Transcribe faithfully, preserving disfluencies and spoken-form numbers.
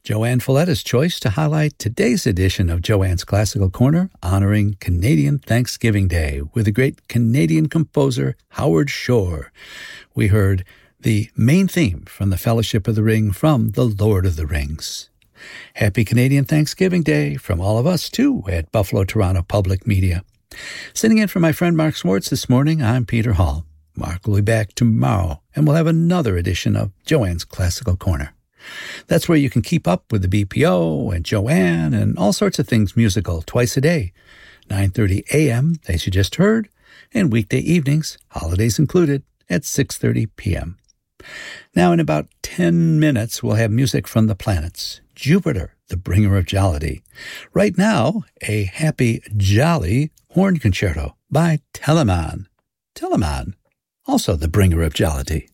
Joanne Folletta's choice to highlight today's edition of Joanne's Classical Corner, honoring Canadian Thanksgiving Day with the great Canadian composer Howard Shore. We heard the main theme from the Fellowship of the Ring from The Lord of the Rings. Happy Canadian Thanksgiving Day from all of us, too, at Buffalo Toronto Public Media. Sitting in for my friend Mark Swartz this morning, I'm Peter Hall. Mark will be back tomorrow, and we'll have another edition of Joanne's Classical Corner. That's where you can keep up with the B P O and Joanne and all sorts of things musical twice a day, nine thirty a.m., as you just heard, and weekday evenings, holidays included, at six thirty p.m. Now, in about ten minutes, we'll have music from the planets. Jupiter, the bringer of jollity. Right now, a happy, jolly horn concerto by Telemann. Telemann, also the bringer of jollity.